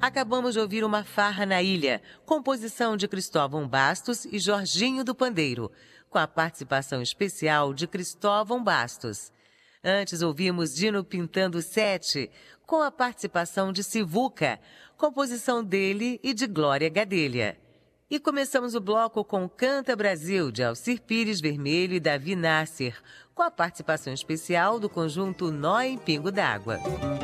Acabamos de ouvir Uma Farra na Ilha, composição de Cristóvão Bastos e Jorginho do Pandeiro, com a participação especial de Cristóvão Bastos. Antes ouvimos Dino Pintando Sete, com a participação de Sivuca, composição dele e de Glória Gadelha. E começamos o bloco com Canta Brasil, de Alcir Pires Vermelho e Davi Nasser, com a participação especial do conjunto Nó em Pingo d'Água.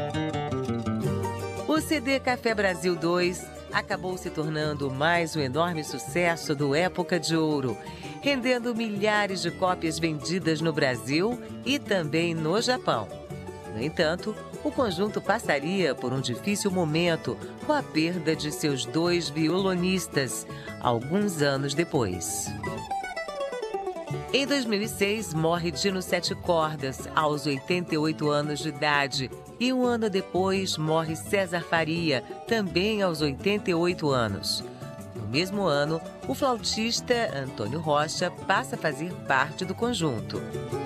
O CD Café Brasil 2 acabou se tornando mais um enorme sucesso do Época de Ouro, rendendo milhares de cópias vendidas no Brasil e também no Japão. No entanto, o conjunto passaria por um difícil momento com a perda de seus 2 violonistas, alguns anos depois. Em 2006, morre Dino Sete Cordas, aos 88 anos de idade, e um ano depois morre César Faria, também aos 88 anos. No mesmo ano, o flautista Antônio Rocha passa a fazer parte do conjunto.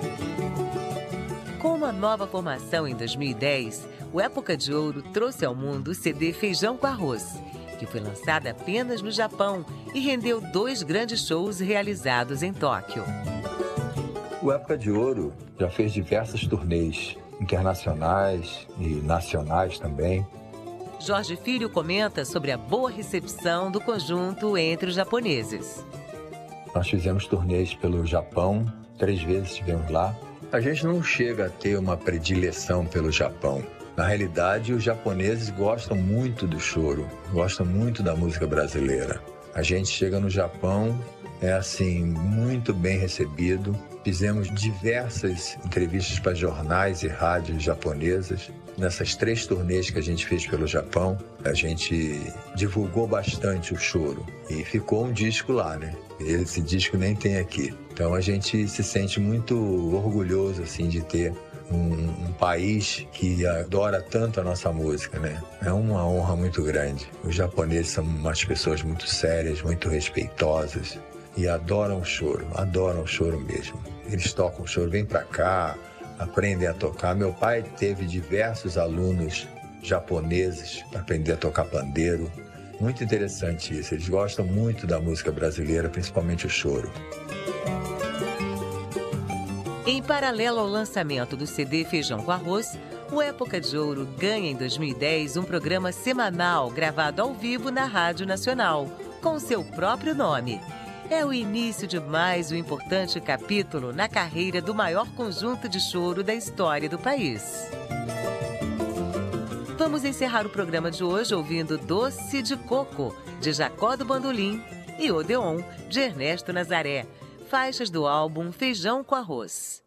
Com uma nova formação em 2010, o Época de Ouro trouxe ao mundo o CD Feijão com Arroz, que foi lançado apenas no Japão e rendeu 2 grandes shows realizados em Tóquio. O Época de Ouro já fez diversas turnês internacionais e nacionais também. Jorge Filho comenta sobre a boa recepção do conjunto entre os japoneses. Nós fizemos turnês pelo Japão, 3 vezes estivemos lá. A gente não chega a ter uma predileção pelo Japão. Na realidade, os japoneses gostam muito do choro, gostam muito da música brasileira. A gente chega no Japão, é assim, muito bem recebido. Fizemos diversas entrevistas para jornais e rádios japonesas. Nessas 3 turnês que a gente fez pelo Japão, a gente divulgou bastante o choro. E ficou um disco lá, né? Esse disco nem tem aqui. Então a gente se sente muito orgulhoso, assim, de ter um país que adora tanto a nossa música, né? É uma honra muito grande. Os japoneses são umas pessoas muito sérias, muito respeitosas e adoram o choro mesmo. Eles tocam o choro, vêm pra cá, aprendem a tocar. Meu pai teve diversos alunos japoneses para aprender a tocar pandeiro. Muito interessante isso. Eles gostam muito da música brasileira, principalmente o choro. Em paralelo ao lançamento do CD Feijão com Arroz, o Época de Ouro ganha em 2010 um programa semanal gravado ao vivo na Rádio Nacional, com seu próprio nome. É o início de mais um importante capítulo na carreira do maior conjunto de choro da história do país. Vamos encerrar o programa de hoje ouvindo Doce de Coco, de Jacó do Bandolim, e Odeon, de Ernesto Nazaré, faixas do álbum Feijão com Arroz.